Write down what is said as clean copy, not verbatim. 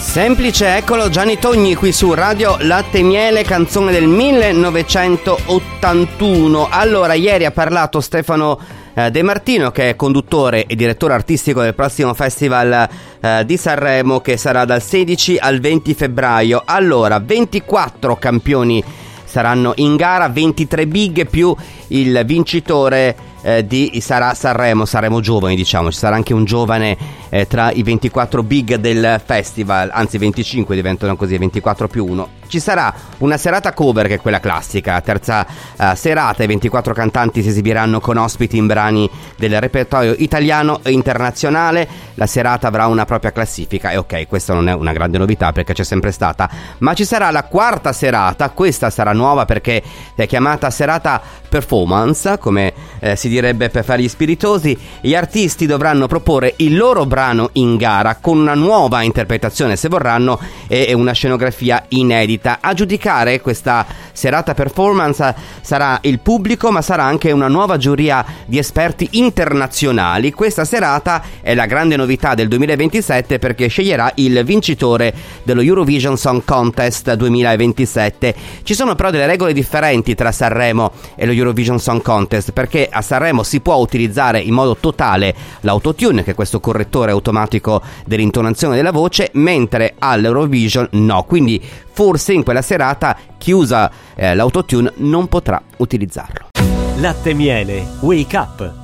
Semplice, eccolo, Gianni Togni qui su Radio Latte e Miele, canzone del 1981. Allora, ieri ha parlato Stefano De Martino, che è conduttore e direttore artistico del prossimo festival di Sanremo, che sarà dal 16 al 20 febbraio. Allora, 24 campioni saranno in gara, 23 big più il vincitore di Sanremo Giovani, diciamo. Ci sarà anche un giovane tra i 24 big del festival, anzi 25 diventano così, 24 più 1. Ci sarà una serata cover, che è quella classica, terza serata. I 24 cantanti si esibiranno con ospiti in brani del repertorio italiano e internazionale. La serata avrà una propria classifica e ok, questa non è una grande novità perché c'è sempre stata, ma ci sarà la quarta serata. Questa sarà nuova perché è chiamata serata performance, come si direbbe per fare gli spiritosi. Gli artisti dovranno proporre il loro brano in gara con una nuova interpretazione, se vorranno, e una scenografia inedita. A giudicare questa serata performance sarà il pubblico, ma sarà anche una nuova giuria di esperti internazionali. Questa serata è la grande novità del 2027 perché sceglierà il vincitore dello Eurovision Song Contest 2027. Ci sono però delle regole differenti tra Sanremo e lo Eurovision Song Contest, perché a Sanremo si può utilizzare in modo totale l'autotune, che è questo correttore automatico dell'intonazione della voce, mentre all'Eurovision no. Quindi forse in quella serata chi usa l'autotune non potrà utilizzarlo. Latte e Miele, Wake Up.